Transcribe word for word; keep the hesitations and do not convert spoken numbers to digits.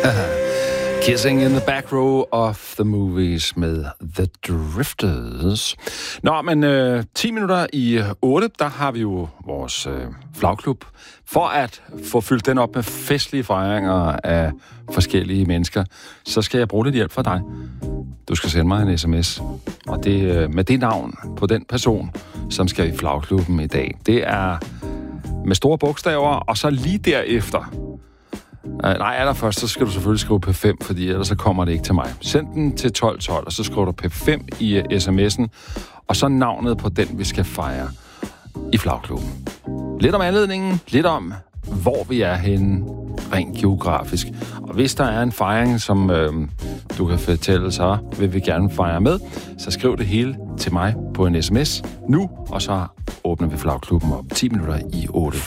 Kissing in the back row of the movies med The Drifters. Nå, men øh, ti minutter i otte, der har vi jo vores øh, flagklub. For at få fyldt den op med festlige fejringer af forskellige mennesker, så skal jeg bruge lidt hjælp fra dig. Du skal sende mig en sms, og det øh, med det navn på den person, som skal i flagklubben i dag. Det er med store bogstaver, og så lige derefter... Uh, nej, allerførst, så skal du selvfølgelig skrive P fem, fordi ellers så kommer det ikke til mig. Send den til tolv tolv, og så skriver du P fem i uh, sms'en, og så navnet på den, vi skal fejre i flagklubben. Lidt om anledningen, lidt om, hvor vi er henne, rent geografisk. Og hvis der er en fejring, som øh, du kan fortælle, så vil vi gerne fejre med, så skriv det hele til mig på en sms nu, og så åbner vi flagklubben op ti minutter i otte.